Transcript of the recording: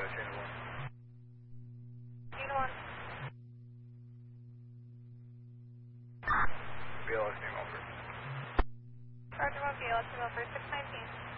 Unit 1. BLS name over. Roger 1, BLS name over 619.